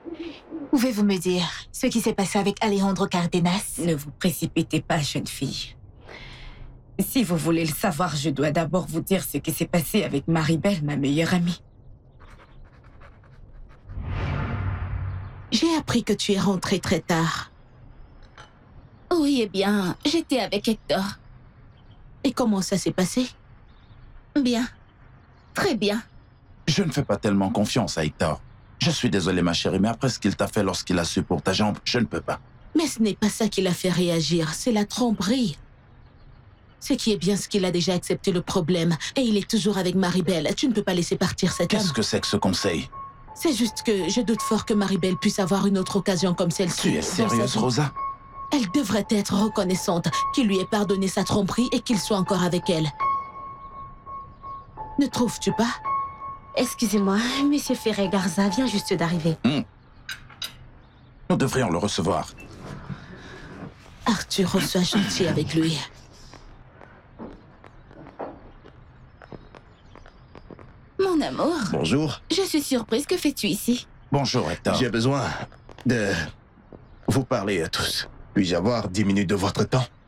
Pouvez-vous me dire ce qui s'est passé avec Alejandro Cardenas? Ne vous précipitez pas, jeune fille. Si vous voulez le savoir, je dois d'abord vous dire ce qui s'est passé avec Maribel, ma meilleure amie. J'ai appris que tu es rentrée très tard. Oui, eh bien, j'étais avec Hector. Et comment ça s'est passé? Bien. Très bien. Je ne fais pas tellement confiance à Hector. Je suis désolé, ma chérie, mais après ce qu'il t'a fait lorsqu'il a su pour ta jambe, je ne peux pas. Mais ce n'est pas ça qui l'a fait réagir, c'est la tromperie. Ce qui est bien, c'est qu'il a déjà accepté le problème. Et il est toujours avec Maribel. Tu ne peux pas laisser partir cet homme. Qu'est-ce que c'est que ce conseil? C'est juste que je doute fort que Maribel puisse avoir une autre occasion comme celle-ci. Tu es sérieuse, Rosa? Elle devrait être reconnaissante qu'il lui ait pardonné sa tromperie et qu'il soit encore avec elle. Ne trouves-tu pas? Excusez-moi, Monsieur Ferrer Garza vient juste d'arriver. Nous devrions le recevoir. Arthur, sois gentil avec lui. Mon amour. Bonjour. Je suis surprise. Que fais-tu ici? Bonjour, Hector. J'ai besoin de vous parler à tous. Puis-je avoir 10 minutes de votre temps?